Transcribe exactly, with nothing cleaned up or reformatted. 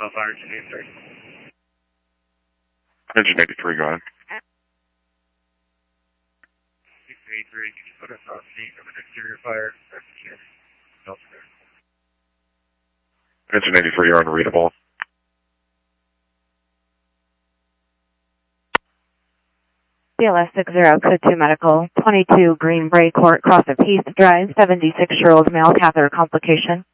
Alpha Engine eighty-three. Engine eighty-three, go ahead. eighty-three, can you put us on scene of an exterior fire? Elsewhere. Engine eighty-three, you're unreadable. B L S six zero, code two medical, twenty-two Green Bray Court, Cross of Heath Drive, seventy-six-year-old male catheter complication.